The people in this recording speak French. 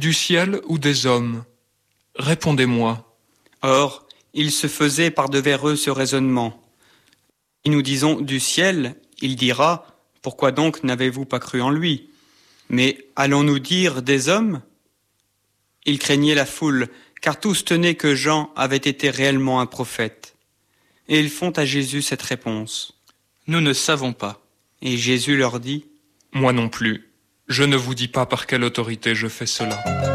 du ciel ou des hommes? Répondez-moi. » Or, il se faisait par devers eux ce raisonnement. Si nous disons du ciel, il dira, pourquoi donc n'avez-vous pas cru en lui? Mais allons-nous dire des hommes? Il craignait la foule, car tous tenaient que Jean avait été réellement un prophète. Et ils font à Jésus cette réponse. Nous ne savons pas. Et Jésus leur dit, Moi non plus. Je ne vous dis pas par quelle autorité je fais cela.